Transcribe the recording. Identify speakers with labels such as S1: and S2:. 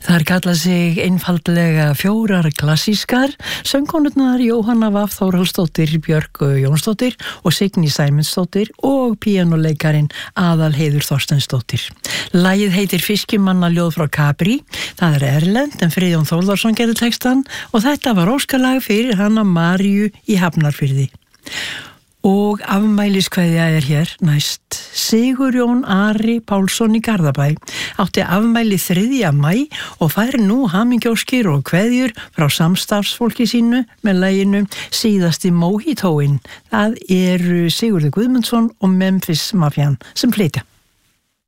S1: Þær kalla sig einfaldlega fjórar klassískar, söngkonurnar Jóhanna Vaff Þórhallsdóttir, Björk Jónsdóttir og Signý Sæmundsdóttir og píanóleikarin Aðalheiður Þorsteinsdóttir. Lagið heitir Fiskimannaljóð frá Capri, það erlent en Friðjón Þórðarsson gerði textan og þetta var óskalag fyrir hana Maríu í Hafnarfirði. Og afmæliskveðja hér næst. Sigurjón Ari Pálsson í Garðabæ átti afmæli 3. maí og fær nú hamingjóskir og kveðjur frá samstarfsfólki sínu með laginu Síðasti Mojitóin. Það eru Sigurður Guðmundsson og Memphis Mafjan sem flytja.